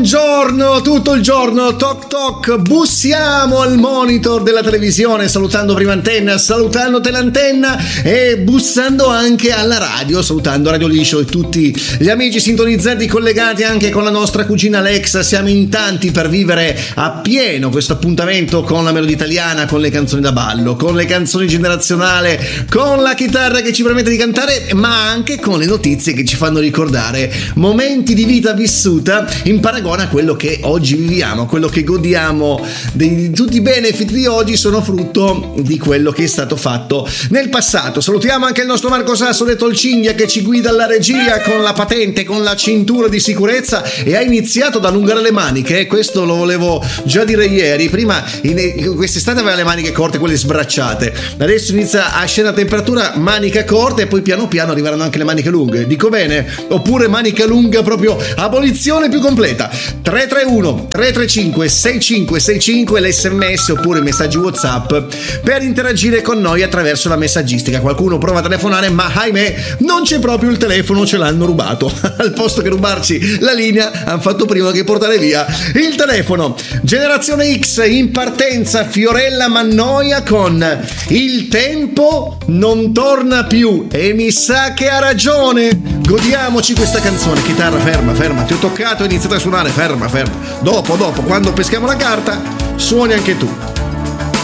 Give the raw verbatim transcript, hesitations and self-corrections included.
buongiorno, tutto il giorno, toc toc, bussiamo al monitor della televisione, salutando prima antenna, salutando telantenna e bussando anche alla radio, salutando Radio Liscio e tutti gli amici sintonizzati, collegati anche con la nostra cugina Alexa. Siamo in tanti per vivere appieno questo appuntamento con la melodia italiana, con le canzoni da ballo, con le canzoni generazionale, con la chitarra che ci permette di cantare, ma anche con le notizie che ci fanno ricordare momenti di vita vissuta in paragone a quello che oggi viviamo, quello che godiamo. Di tutti i benefit di oggi sono frutto di quello che è stato fatto nel passato. Salutiamo anche il nostro Marco Sasso de Tolcinghia che ci guida alla regia con la patente, con la cintura di sicurezza, e ha iniziato ad allungare le maniche. Questo lo volevo già dire ieri. Prima in quest'estate aveva le maniche corte, quelle sbracciate, adesso inizia a scendere la temperatura, manica corta, e poi piano piano arriveranno anche le maniche lunghe. Dico bene? Oppure manica lunga proprio abolizione più completa. Tre tre uno tre tre cinque sei cinque sei cinque l'esse emme esse oppure i messaggi WhatsApp per interagire con noi attraverso la messaggistica. Qualcuno prova a telefonare, ma ahimè non c'è proprio il telefono, ce l'hanno rubato. Al posto che rubarci la linea hanno fatto prima che portare via il telefono. Generazione X in partenza, Fiorella Mannoia con Il tempo non torna più, e mi sa che ha ragione. Godiamoci questa canzone. Chitarra ferma, ferma, ti ho toccato e iniziate a suonare, ferma, ferma. Dopo, dopo, quando peschiamo la carta, suoni anche tu.